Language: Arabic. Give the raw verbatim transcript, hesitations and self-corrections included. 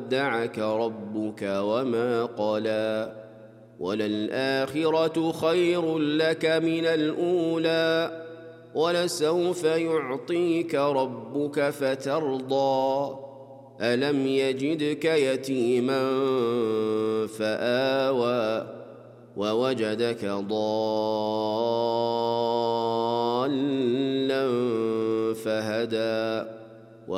ودعك ربك وما قلى وللآخرة خير لك من الأولى ولسوف يعطيك ربك فترضى ألم يجدك يتيما فآوى ووجدك ضالا فهدى